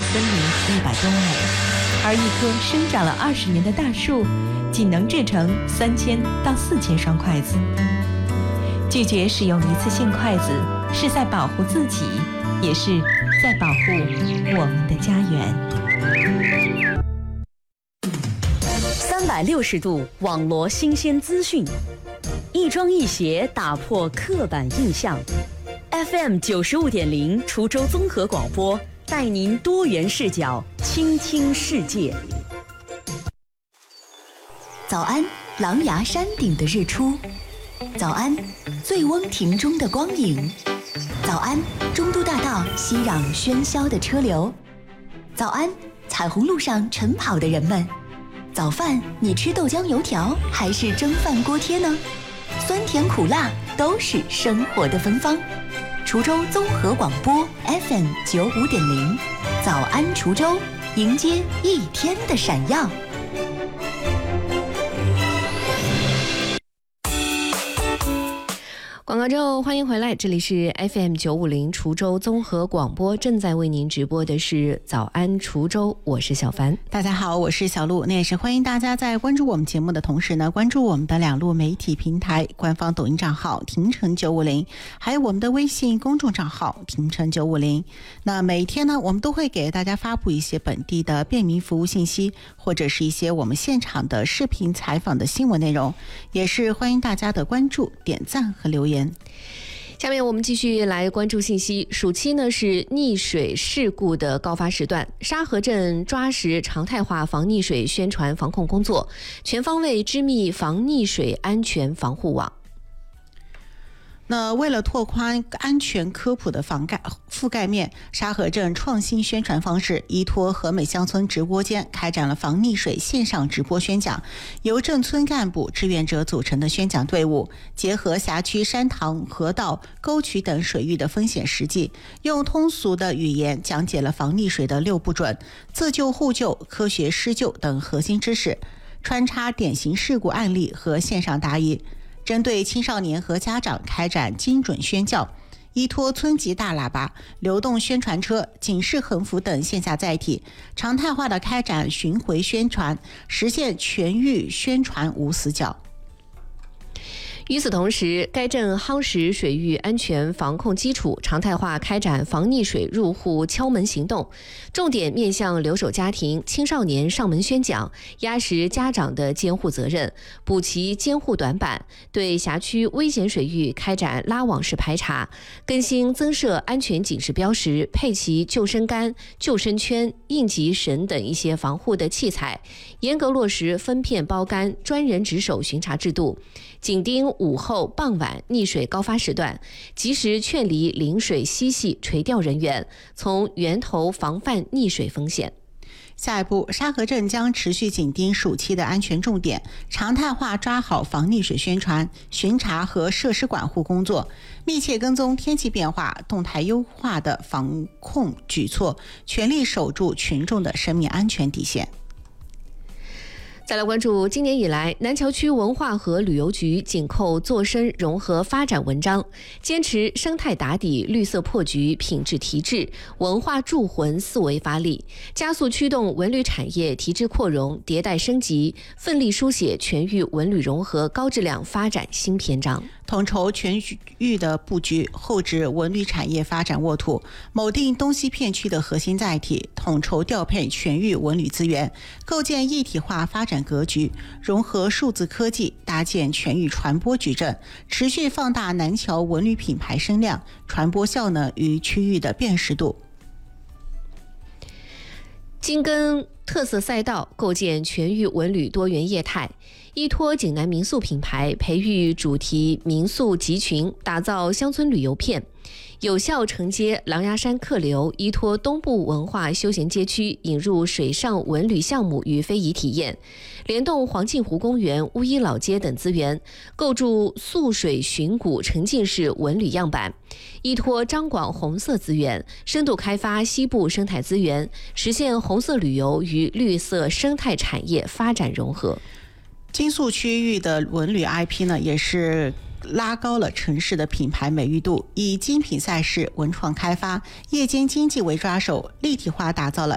森林100多亩，而一棵生长了20年的大树，仅能制成3000到4000双筷子。拒绝使用一次性筷子，是在保护自己，也是在保护我们的家园。 360度网罗新鲜资讯，一庄一谐打破刻板印象。FM 95.0滁州综合广播，带您多元视角倾听世界。 早安，狼牙山顶的日出；早安，醉翁亭中的光影；早安，中都大道熙攘喧嚣的车流；早安，彩虹路上晨跑的人们。早饭你吃豆浆油条还是蒸饭锅贴呢？酸甜苦辣都是生活的芬芳。滁州综合广播 FM 95.0，早安滁州，迎接一天的闪耀。 广告之后欢迎回来，这里是 FM 950滁州综合广播，正在为您直播的是早安滁州，我是小凡。 大家好，我是小鹿。那也是欢迎大家在关注我们节目的同时呢，关注我们的2路媒体平台，官方抖音账号廷城950，还有我们的微信公众账号廷城950。那每天呢，我们都会给大家发布一些本地的便民服务信息，或者是一些我们现场的视频采访的新闻内容，也是欢迎大家的关注、点赞和留言。 下面我们继续来关注信息。暑期呢是溺水事故的高发时段，沙河镇抓实常态化防溺水宣传防控工作，全方位织密防溺水安全防护网。 那为了拓宽安全科普的覆盖面，沙河镇创新宣传方式，依托和美乡村直播间开展了防溺水线上直播宣讲，由镇村干部、志愿者组成的宣讲队伍，结合辖区山塘、河道、沟渠等水域的风险实际，用通俗的语言讲解了防溺水的6不准、自救互救、科学施救等核心知识，穿插典型事故案例和线上答疑。针对青少年和家长开展精准宣教，依托村级大喇叭、流动宣传车、警示横幅等线下载体，常态化的开展巡回宣传，实现全域宣传无死角。 与此同时，该镇夯实水域安全防控基础，常态化开展防溺水入户敲门行动，重点面向留守家庭、青少年上门宣讲，压实家长的监护责任，补齐监护短板，对辖区危险水域开展拉网式排查，更新增设安全警示标识，配齐救生杆、救生圈、应急绳等一些防护的器材，严格落实分片包干、专人值守巡查制度，紧盯午后、傍晚溺水高发时段，及时劝离临水嬉戏垂钓人员，从源头防范溺水风险。 下一步，沙河镇将持续紧盯暑期的安全重点，常态化抓好防溺水宣传、巡查和设施管护工作，密切跟踪天气变化，动态优化的防控举措，全力守住群众的生命安全底线。 再来关注今年以来南桥区文化和旅游局紧扣做深融合发展文章，坚持生态打底、绿色破局、品质提质、文化铸魂4维发力，加速驱动文旅产业提质扩容、迭代升级，奋力书写全域文旅融合高质量发展新篇章。 统筹全域的布局，厚植文旅产业发展沃土，铆定东西片区的核心载体，统筹调配全域文旅资源，构建一体化发展格局，融合数字科技，搭建全域传播矩阵，持续放大南桥文旅品牌声量、传播效能与区域的辨识度。 精耕特色赛道，构建全域文旅多元业态，依托景南民宿品牌，培育主题民宿集群，打造乡村旅游片，有效承接狼牙山客流，依托东部文化休闲街区，引入水上文旅项目与非遗体验，联动黄镜湖公园、乌衣老街等资源，构筑素水寻古沉浸式文旅样板，依托张广红色资源，深度开发西部生态资源，实现红色旅游与绿色生态产业发展融合。 金宿区域的文旅 IP 呢，也是拉高了城市的品牌美誉度，以精品赛事、文创开发、夜间经济为抓手，立体化打造了